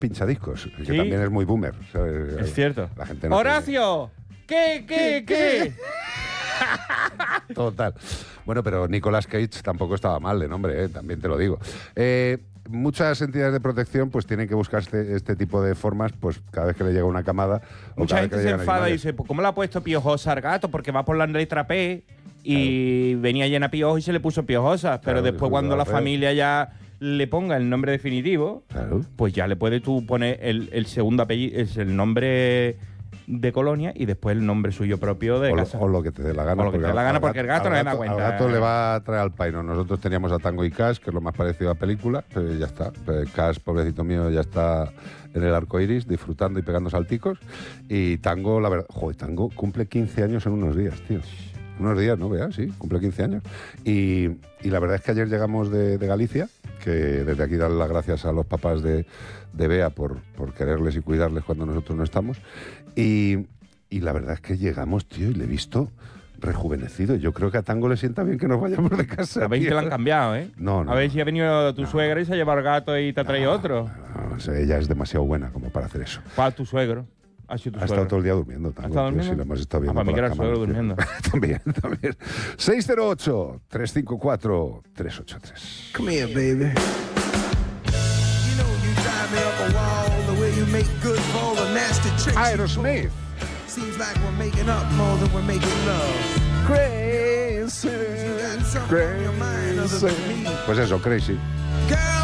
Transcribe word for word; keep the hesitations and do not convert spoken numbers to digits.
pinchadiscos, que ¿Sí? también es muy boomer. ¿Sabes? Es cierto. La gente no ¡Horacio! ¿Qué, qué, qué? tiene... Total. Bueno, pero Nicolas Cage tampoco estaba mal de nombre, ¿eh? También te lo digo. Eh, muchas entidades de protección pues tienen que buscar este, este tipo de formas pues cada vez que le llega una camada. O Mucha cada gente vez que se le llegan enfada y animales. dice, pues ¿cómo le ha puesto piojosa al gato? Porque va por la letra P y claro. venía llena de piojos y se le puso piojosa. Pero Claro, después cuando la P. familia ya le ponga el nombre definitivo, Claro. pues ya le puedes tú poner el, el segundo apellido, es el nombre de colonia y después el nombre suyo propio de o casa. Lo, o lo que te dé la gana. O lo que te dé la gana, porque el gato no le da cuenta. Al gato le va a traer al paino. Nosotros teníamos a Tango y Cash, que es lo más parecido a película, pero ya está. Cash, pobrecito mío, ya está en el arco iris, disfrutando y pegando salticos. Y Tango, la verdad, joder, Tango cumple quince años en unos días, tío. Unos días, ¿no? Veas, sí, cumple quince años. Y, y la verdad es que ayer llegamos de, de Galicia, que desde aquí darle las gracias a los papás de, de Bea por, por quererles y cuidarles cuando nosotros no estamos. Y, y la verdad es que llegamos, tío, y le he visto rejuvenecido. Yo creo que a Tango le sienta bien que nos vayamos de casa. A ver si te lo han cambiado, ¿eh? No, no. A ver si ha venido tu no, suegra y se ha llevado el gato y te ha traído no, otro. No, no, o sea, ella es demasiado buena como para hacer eso. Para tu suegro. Ha sido tu Ha suegro. estado todo el día durmiendo. Tango, ¿Ha estado tío, durmiendo? sí, lo hemos estado viendo. Ah, para mí por que era las el suegro cámaras, tío. durmiendo. También, también. seis cero ocho, tres cinco cuatro, tres ocho tres. Come here, baby. You know you drive me up a wall the way you make good for all the nasty tricks. Aerosmith. Seems like we're making up more than we're making love. Crazy, You got something on your mind other than me. Pues eso, crazy. Girl,